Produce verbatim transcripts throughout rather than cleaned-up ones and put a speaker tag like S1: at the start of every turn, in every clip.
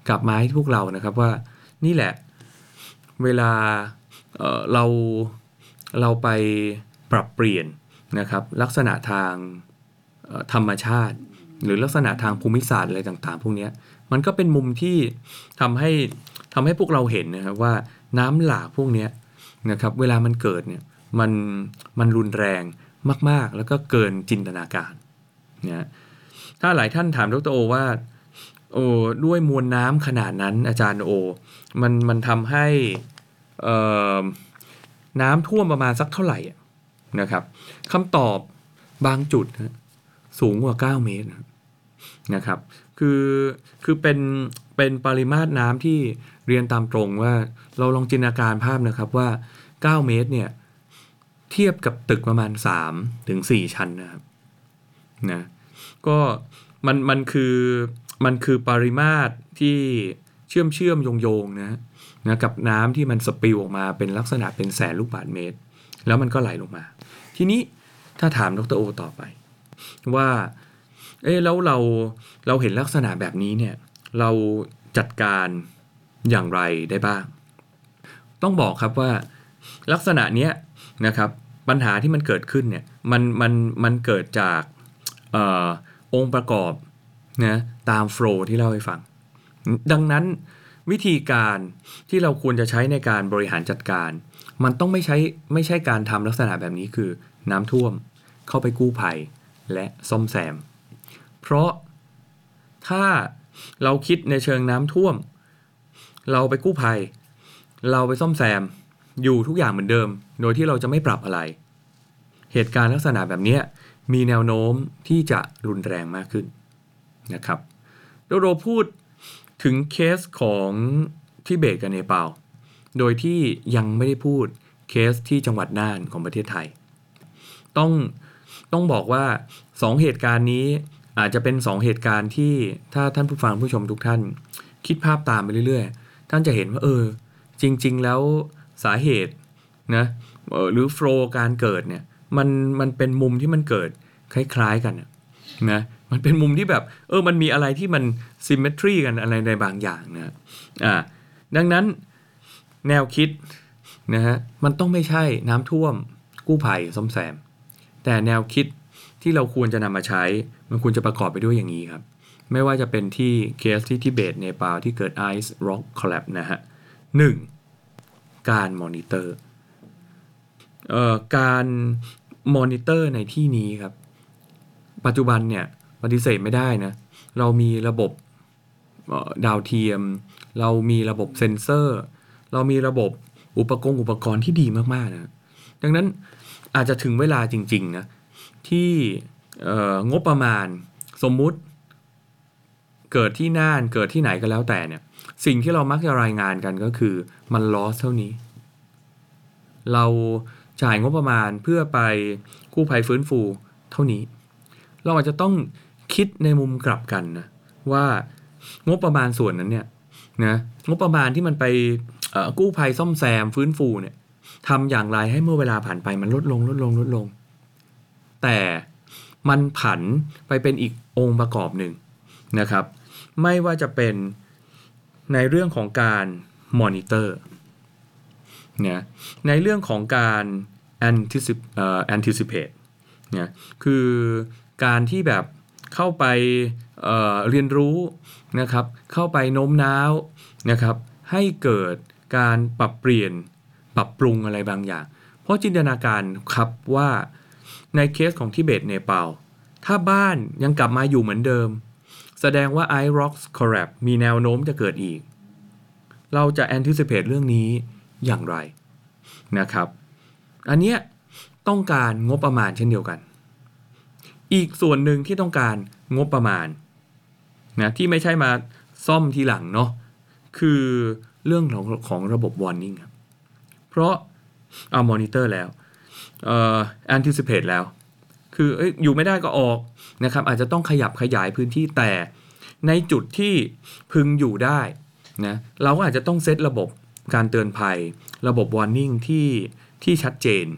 S1: กลับมาให้พวกเรานะครับว่านี่แหละเวลา เอ่อ เราเราไปปรับเปลี่ยนนะครับลักษณะทางธรรมชาติหรือลักษณะทางภูมิศาสตร์อะไรต่างๆพวกนี้มันก็เป็นมุมที่ทำให้ทำให้พวกเราเห็นนะครับว่าน้ำหลากพวกนี้นะครับเวลามันเกิดเนี่ยมันมันรุนแรงมากๆแล้วก็เกินจินตนาการนะถ้าหลายท่านถามดร.โอว่าโอ้ด้วยมวลน้ำขนาดนั้นอาจารย์โอมันมันทำให้เอ่อน้ำท่วมประมาณสักเท่าไหร่นะครับคำตอบบางจุดสูงกว่าเก้าเมตรนะครับคือคือเป็นเป็นปริมาตรน้ำที่เรียนตามตรงว่าเราลองจินตนาการภาพนะครับว่าเก้าเมตรเนี่ยเทียบกับตึกประมาณสามถึงสี่ชั้นนะครับนะก็มันมันคือมันคือปริมาตรที่เชื่อมเชื่อมโยงโยงนะนะกับน้ำที่มันสปิลออกมาเป็นลักษณะเป็นแสนลูกบาศก์เมตรแล้วมันก็ไหลลงมาทีนี้ถ้าถามดร.โอต่อไปว่าเอ๊ะแล้วเราเราเห็นลักษณะแบบนี้เนี่ยเราจัดการอย่างไรได้บ้างต้องบอกครับว่าลักษณะเนี้ยนะครับปัญหาที่มันเกิดขึ้นเนี่ยมันมันมันเกิดจากเอ่อองค์ประกอบนะตามโฟลว์ที่เล่าให้ฟังดังนั้นวิธีการที่เราควรจะใช้ในการบริหารจัดการมันต้องไม่ใช้ไม่ใช่การทำลักษณะแบบนี้คือน้ำท่วมเข้าไปกู้ภัยและซ่อมแซมเพราะถ้าเราคิดในเชิงน้ำท่วมเราไปกู้ภัยเราไปซ่อมแซมอยู่ทุกอย่างเหมือนเดิมโดยที่เราจะไม่ปรับอะไรเหตุการณ์ลักษณะแบบนี้มีแนวโน้มที่จะรุนแรงมากขึ้นนะครับเราพูดถึงเคสของทิเบตกับเนปาลโดยที่ยังไม่ได้พูดเคสที่จังหวัดน่านของประเทศไทยต้องต้องบอกว่าสองเหตุการณ์นี้อาจจะเป็นสองเหตุการณ์ที่ถ้าท่านผู้ฟังผู้ชมทุกท่านคิดภาพตามไปเรื่อยๆท่านจะเห็นว่าเออจริงๆแล้วสาเหตุนะหรือโฟลว์การเกิดเนี่ยมันมันเป็นมุมที่มันเกิดคล้ายๆกันนะมันเป็นมุมที่แบบเออมันมีอะไรที่มันซิมเมตรีกันอะไรในบางอย่างนะอ่าดังนั้นแนวคิดนะฮะมันต้องไม่ใช่น้ำท่วมกู้ภัยซ่อมแซมแต่แนวคิดที่เราควรจะนำมาใช้มันควรจะประกอบไปด้วยอย่างนี้ครับไม่ว่าจะเป็นที่เคสที่ทิเบตเนปาลที่เกิด Ice Rock Collapse นะฮะหนึ่งการมอนิเตอร์เอ่อการมอนิเตอร์ในที่นี้ครับปัจจุบันเนี่ยปฏิเสธไม่ได้นะเรามีระบบดาวเทียมเรามีระบบเซ็นเซอร์เรามีระบบอุปกรณ์อุปกรณ์ที่ดีมากๆนะดังนั้นอาจจะถึงเวลาจริงๆนะที่งบประมาณสมมุติเกิดที่น่านเกิดที่ไหนก็แล้วแต่เนี่ยสิ่งที่เรามักจะรายงานกันก็คือมันลอสเท่านี้เราจ่ายงบประมาณเพื่อไปกู้ภัยฟื้นฟูเท่านี้เราอาจจะต้องคิดในมุมกลับกันนะว่างบประมาณส่วนนั้นเนี่ยนะงบประมาณที่มันไปกู้ภัยซ่อมแซมฟื้นฟูเนี่ยทำอย่างไรให้เมื่อเวลาผ่านไปมันลดลงลดลงลดลงแต่มันผันไปเป็นอีกองค์ประกอบหนึ่งนะครับไม่ว่าจะเป็นในเรื่องของการมอนิเตอร์เนี่ยในเรื่องของการ anticipate เอ่อ anticipate เนี่ยคือการที่แบบเข้าไปเอ่อเรียนรู้นะครับเข้าไปโน้มน้าวนะครับให้เกิดการปรับเปลี่ยนปรับปรุงอะไรบางอย่างเพราะจินตนาการครับว่าในเคสของทิเบตเนปาลถ้าบ้านยังกลับมาอยู่เหมือนเดิมแสดงว่า Ice Rock Collapse มีแนวโน้มจะเกิดอีกเราจะ anticipate เรื่องนี้อย่างไรนะครับอันเนี้ยต้องการงบประมาณเช่นเดียวกันอีกส่วนหนึ่งที่ต้องการงบประมาณนะที่ไม่ใช่มาซ่อมทีหลังเนาะคือเรื่องของของระบบ warning ครับเพราะเอา monitor แล้วเอ่อ anticipate แล้วคือเอ้ยอยู่ไม่ได้ก็ออกนะครับอาจจะต้องขยับขยายพื้นที่แต่ในจุดที่พึงอยู่ได้นะเราก็อาจจะต้องเซตระบบการเตือนภัยระบบ warning ที่ที่ชัดเจน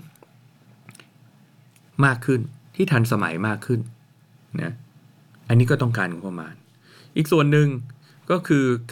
S1: มากขึ้นที่ทันสมัยมากขึ้นนะอันนี้ก็ต้องการงบประมาณอีกส่วนหนึ่งก็คือ